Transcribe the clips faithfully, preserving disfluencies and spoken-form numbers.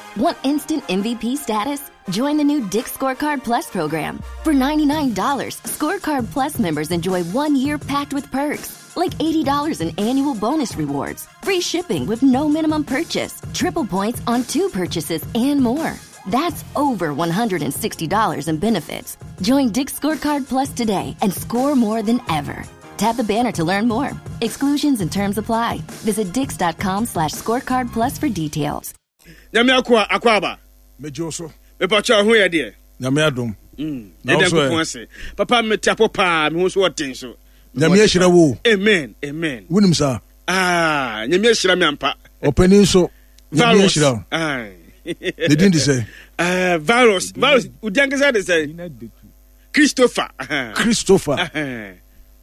Want instant M V P status? Join the new Dick's Scorecard Plus program. For ninety-nine dollars, Scorecard Plus members enjoy one year packed with perks, like eighty dollars in annual bonus rewards, free shipping with no minimum purchase, triple points on two purchases, and more. That's over one hundred sixty dollars in benefits. Join Dick's Scorecard Plus today and score more than ever. Tap the banner to learn more. Exclusions and terms apply. Visit dix.com slash scorecard plus for details. Nyame akwa akwaba. Mejoso. Me pacha hu ye de. Nyame adom. Mm. Ede ko ponse. Papa me tapo pa me hu so woten so. Nyame ahira wo. Amen. Amen. Wunim sa. Ah, nyame ahira me ampa. Openi so. Nyame ahira. Ah. They didn't say. Uh, virus. Virus. Udianke say they say. Christopher. Christopher.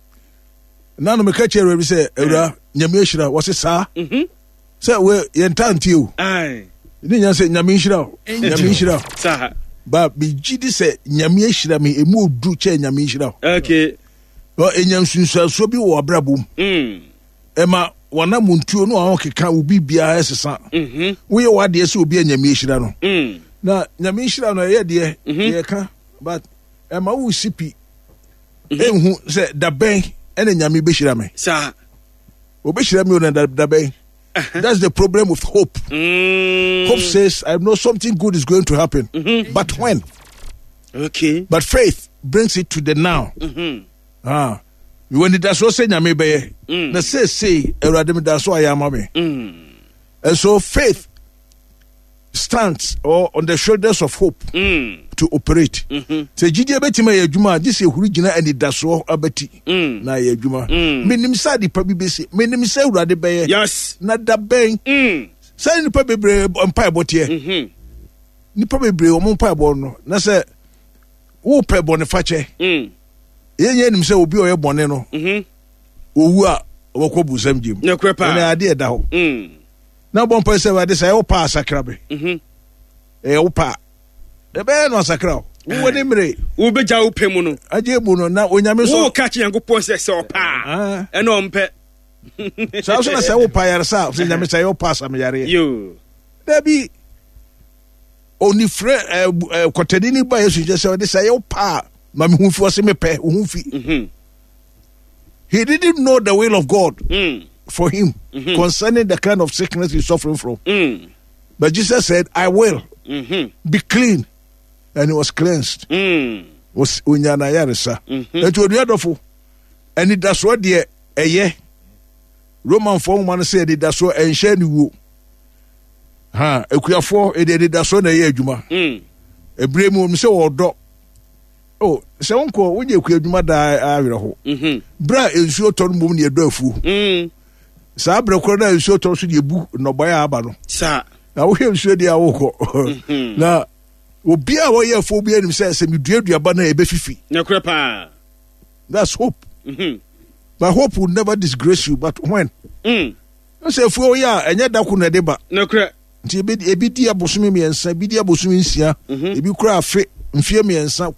Nano me catch here we say Ewra nyame ahira wo se sa. Mhm. Say we yentanti o. Ai. Ni nya say nyame ahira. Nyame ahira. Sa. Ba be gidi say nyame ahira me emu odu che nyame ahira. Okay. O enyam sunsuaso bi wo abrabom. Mm. Ema wana muntuo no awon keka obi bia esesa. Mhm. Wo ye wade ese obi nyame ahira no. Mm. Na nyame ahira no ye de ye ka but ema wo sipi. Enhu say da ben ene nyame be hira me. Sa. Obi hira me on da da ben. That's the problem with hope. Mm. Hope says, I know something good is going to happen. Mm-hmm. But when? Okay. But faith brings it to the now. Mm-hmm. Ah. When it does so say, Nyame be, na say, say, Eradim does so I am. Mm. And so faith stands or on the shoulders of hope mm. to operate. Say, Gidia Betima Yajuma, this is original and it does so abeti. Na Yajuma. Minim Sadi Pabisi, Minim say Radibe. Yes. Not the bank. Say the Pabi on Pie Botier. Nipa bebre o mon pa bo no na se wo pe bo ne fache mm ye ye nim se obi o ye bone no mhm owu a wo ko busam jim na kwepa na ade da ho mm na bon pa se wa de se wo pa sakrabe mhm e wo pa e be no sakra wo ne mre wo beja wo pe mu no aje bu no na onyame so wo ka chi yankopon se se o pa e no mpe so so na se wo pa yare sa se nyame se wo pa sam yare yo da bi oni fre kotedini ba yesu je say this say pa ma me hu fi o se me pe hu fi mhm he didn't know the will of God mm. for him mm-hmm. concerning the kind of sickness he's suffering from mm. but Jesus said I will mhm be clean and he was cleansed mm. was unyana yaresa mhm eto oduadofo and it that's what the eye Roman form man said it that's what enhye ni wo ha ekuafo edede da so na ye adwuma mm ebremu mi se wodo oh se wonko wo je eku adwuma da awere ho mhm bra ensuo to no mum ne edo afu mm sa bra kro na ensuo to so de ebu no boy aba no sa na wo hwe ensuo de awoko na obi a wo ye afo bi anim se se meduadua ba na e be fifi na krepa that's hope mhm but hope will never disgrace you but when mm se fu o ya enye da ku na de ba na kre nti ebi di abosumi miensa ebi di abosumi nsia ebi kura afe mfie miensa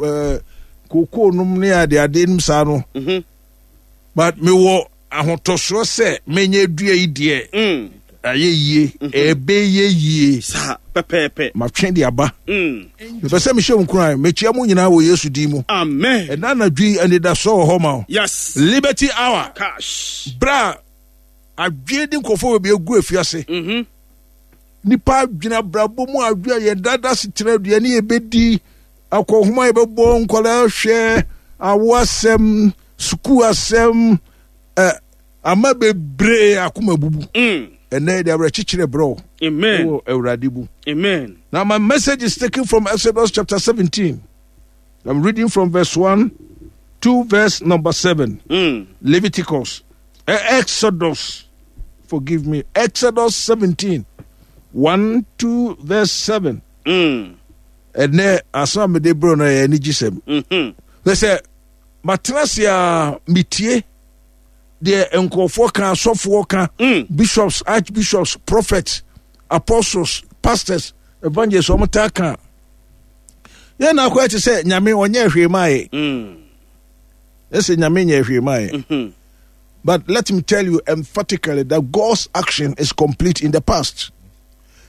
koko num ne ade ade nim sa no but me wo ahotoso se menye dua yi de mm aye yie ebe ye yie sa pepepe ma twen de aba mm me pese me hye nkran me chia mu nyina wo Yesu di mu amen e na na dwi ande da so ho ma yes liberty hour cash bra adwe din kofo be egu afiase mhm nipa dwena brabo mu adwa ye dada sitere dua ne ebedi akohuma ebebo nkola hwe awasem suku asem eh amabebre akoma bubu mm ene de abra chichire bro amen o ewradibu amen. Now my message is taken from Exodus chapter seventeen. I'm reading from verse one to verse number seven. mm Leviticus eh, Exodus forgive me Exodus seventeen one to verse seven. Mm. And ne asam de bro na ye ni gisem. Mhm. They say matrasia mitie de enkofo kan sofo kan bishops, archbishops, prophets, apostles, pastors, evangelists omta kan. Ye na kwa te say nyame onye hwe mai. Mm. Ese nyame nye hwe mai. Mhm. But let me tell you emphatically that God's action is complete in the past.